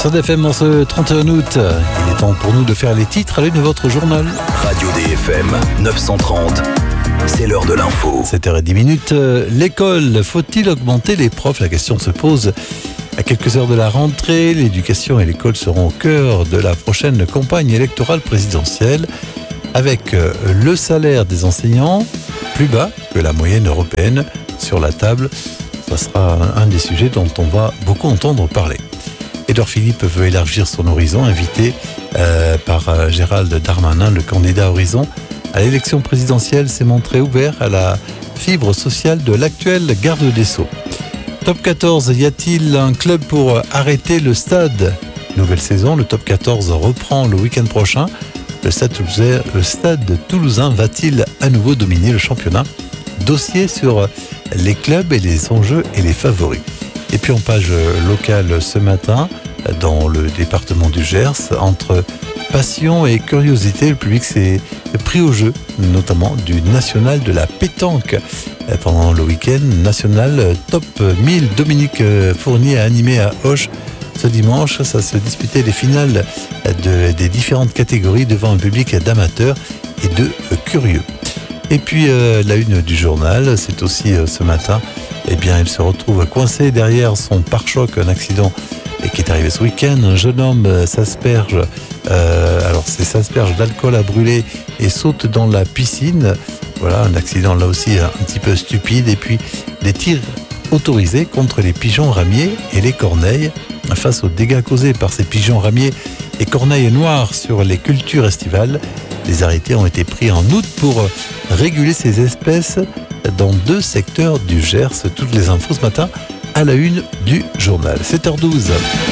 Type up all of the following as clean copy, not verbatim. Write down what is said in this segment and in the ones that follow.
Sur DFM en ce 31 août, il est temps pour nous de faire les titres à l'une de votre journal. Radio DFM 930, c'est l'heure de l'info. 7h10, l'école, faut-il augmenter les profs? La question se pose à quelques heures de la rentrée. L'éducation et l'école seront au cœur de la prochaine campagne électorale présidentielle, avec le salaire des enseignants plus bas que la moyenne européenne sur la table. Ça sera un des sujets dont on va beaucoup entendre parler. Édouard Philippe veut élargir son horizon, invité par Gérald Darmanin, le candidat Horizon à l'élection présidentielle, s'est montré ouvert à la fibre sociale de l'actuel garde des Sceaux. Top 14, y a-t-il un club pour arrêter le stade? Nouvelle saison, le top 14 reprend le week-end prochain. Le stade toulousain va-t-il à nouveau dominer le championnat? Dossier sur les clubs et les enjeux et les favoris. Et puis en page locale ce matin, dans le département du Gers, entre passion et curiosité, le public s'est pris au jeu, notamment du national de la pétanque. Pendant le week-end national Top 1000, Dominique Fournier a animé à Auch ce dimanche. Ça se disputait les finales des différentes catégories devant un public d'amateurs et de curieux. Et puis la une du journal, c'est aussi ce matin, il se retrouve coincé derrière son pare-choc, un accident qui est arrivé ce week-end. Un jeune homme s'asperge d'alcool à brûler et saute dans la piscine. Voilà, un accident là aussi un petit peu stupide. Et puis des tirs autorisés contre les pigeons ramiers et les corneilles. Face aux dégâts causés par ces pigeons ramiers et corneilles noires sur les cultures estivales, les arrêtés ont été pris en août pour réguler ces espèces dans 2 secteurs du Gers. Toutes les infos ce matin à la une du journal. 7h12.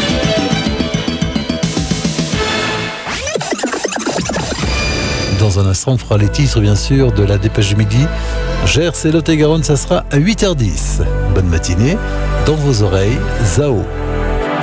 Dans un instant, on fera les titres, bien sûr, de la dépêche du midi. Gers et Lot-et-Garonne, ça sera à 8h10. Bonne matinée. Dans vos oreilles, Zao.